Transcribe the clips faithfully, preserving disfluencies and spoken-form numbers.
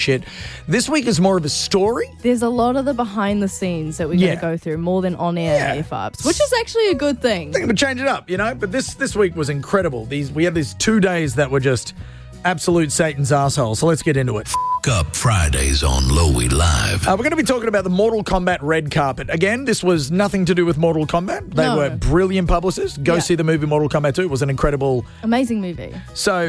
shit. This week is more of a story. There's a lot of the behind the scenes that we're Yeah. going to go through, more than on-air Yeah. F-ups, which is actually a good thing. I think we'll change it up, you know. But this this week was incredible. These we had these two days that were just absolute Satan's asshole. So let's get into it. Up Fridays on Lowy Live. Uh, we're going to be talking about the Mortal Kombat red carpet. Again, this was nothing to do with Mortal Kombat. They No. were brilliant publicists. Go Yeah. see the movie Mortal Kombat two. It was an incredible... Amazing movie. So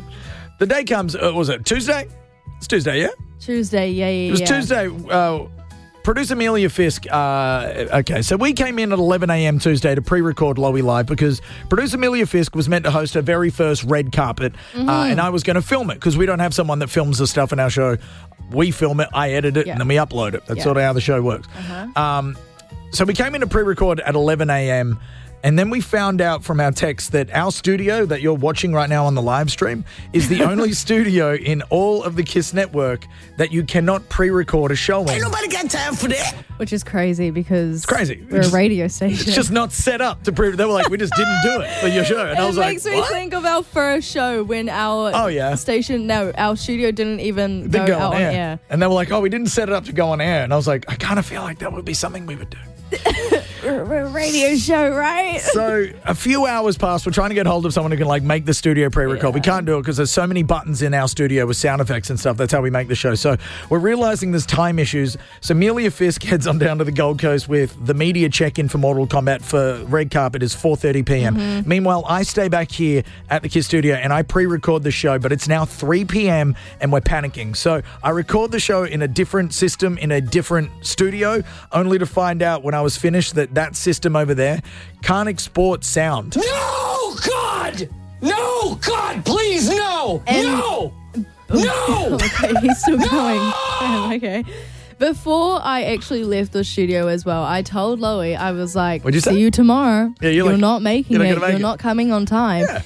the day comes, uh, was it Tuesday? It's Tuesday, yeah? Tuesday, yeah, yeah, It was yeah. Tuesday. Uh, producer Amelia Fisk. Uh, okay, so we came in at eleven a.m. Tuesday to pre-record Lowy Live because producer Amelia Fisk was meant to host her very first red carpet, Mm-hmm. uh, and I was going to film it because we don't have someone that films the stuff in our show. We film it, I edit it, Yeah. and then we upload it. That's Yeah. sort of how the show works. Uh-huh. Um, so we came in to pre-record at eleven a.m., and then we found out from our text that our studio that you're watching right now on the live stream is the only studio in all of the KISS network that you cannot pre-record a show in. Ain't nobody got time for that. Which is crazy because It's crazy. we're It's- a radio station. It's just not set up to prove. They were like, we just didn't do it for your show. And I It was like, makes me what? think of our first show when our Oh, yeah. station, no, our studio didn't even Didn't go, out on air. And they were like, oh, we didn't set it up to go on air. And I was like, I kind of feel like that would be something we would do. We're, we're a radio show, right? So a few hours passed. We're trying to get hold of someone who can like make the studio pre-record. Yeah. We can't do it because there's so many buttons in our studio with sound effects and stuff. That's how we make the show. So we're realizing there's time issues. So Amelia Fisk heads on down to the Gold Coast with the media check-in for Mortal Kombat for red carpet is four thirty p.m. Mm-hmm. Meanwhile, I stay back here at the KISS studio and I pre-record the show, but it's now three p.m. and we're panicking. So I record the show in a different system, in a different studio, only to find out when I was finished that that system over there can't export sound. No, God! No, God, please, no! And- no! No! Okay, he's still going. Damn, okay. Before I actually left the studio as well, I told Loey, I was like, What'd you see say? you tomorrow. Yeah, you're like, not making you're not it. gonna make You're it." not coming on time. Yeah.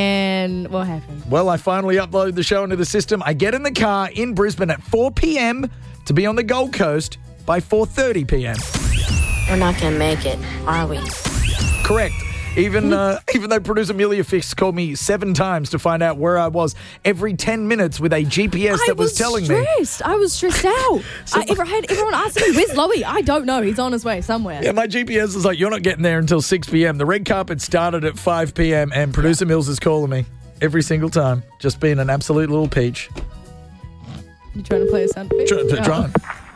And what happened? Well, I finally uploaded the show into the system. I get in the car in Brisbane at four p.m. to be on the Gold Coast by four thirty p.m. We're not gonna make it, are we? Correct. Even uh, even though producer Amelia Fix called me seven times to find out where I was every ten minutes with a G P S I that was, was telling me. stressed. I was stressed out. So- I ever had everyone asking me, where's Loey? I don't know. He's on his way somewhere. Yeah, my G P S is like, you're not getting there until six p.m. The red carpet started at five p.m. and producer Mills is calling me every single time. Just being an absolute little peach. You trying to play a sound effect? Try, Oh. trying.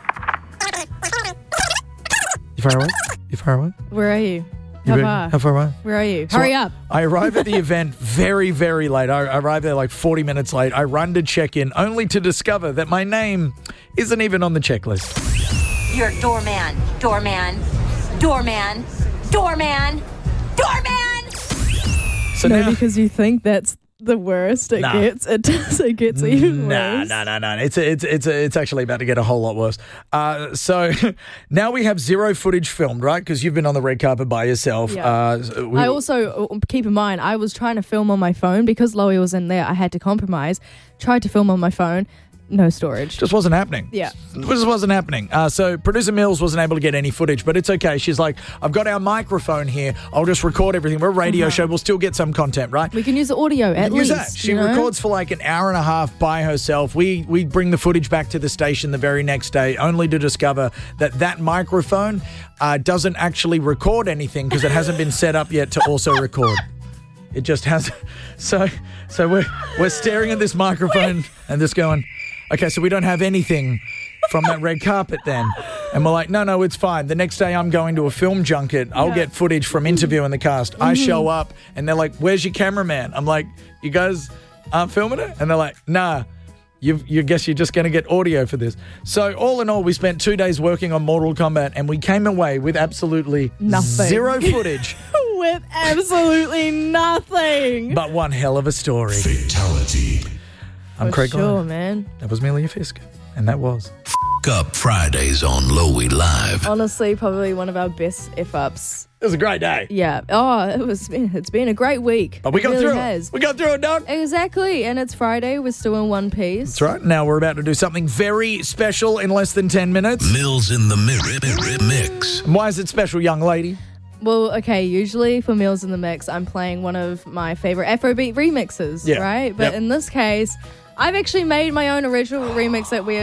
You far away? You far away? Where are you? You How ready? far? How far away? Where are you? So Hurry up. I arrive at the event very, very late. I I arrive there like forty minutes late. I run to check in only to discover that my name isn't even on the checklist. You're a doorman, doorman, doorman, doorman, doorman! So No, now, because you think that's the worst it Nah. gets. It does. It gets even Nah, worse. nah, nah, nah. It's it's it's it's actually about to get a whole lot worse. Uh, so now we have zero footage filmed, right? Because you've been on the red carpet by yourself. Yeah. Uh, we- I also, uh, keep in mind, I was trying to film on my phone because Loey was in there. I had to compromise. Tried to film on my phone. No storage. just wasn't happening. Yeah. It just wasn't happening. Uh, so producer Mills wasn't able to get any footage, but it's okay. She's like, I've got our microphone here. I'll just record everything. We're a radio show. We'll still get some content, right? We can use the audio at Use least. that. She you know? records for like an hour and a half by herself. We we bring the footage back to the station the very next day, only to discover that that microphone uh, doesn't actually record anything because it hasn't been set up yet to also record. It just has. So so we're we're staring at this microphone and just going, okay, so we don't have anything from that red carpet then. And we're like, no, no, it's fine. The next day I'm going to a film junket. I'll Yeah. get footage from interviewing the cast. I Mm-hmm. show up and they're like, where's your cameraman? I'm like, you guys aren't filming it? And they're like, nah, you you guess you're just going to get audio for this. So all in all, we spent two days working on Mortal Kombat and we came away with absolutely Nothing. zero footage, With absolutely nothing. but one hell of a story. Fatality. I'm For Craig sure, Lyon. man. That was Amelia Fisk. And that was. Up Fridays on Lowy Live. Honestly, probably one of our best F-ups. It was a great day. Yeah. Oh, it was. It's been a great week. But we It got really through has. it. We got through it, dog. Exactly, and it's Friday. We're still in one piece. That's right. Now we're about to do something very special in less than ten minutes. Mills in the mirror, mirror mix. And why is it special, young lady? Well, okay, usually for Meals in the Mix, I'm playing one of my favorite Afrobeat remixes, Yeah. right? But Yep. in this case, I've actually made my own original remix that we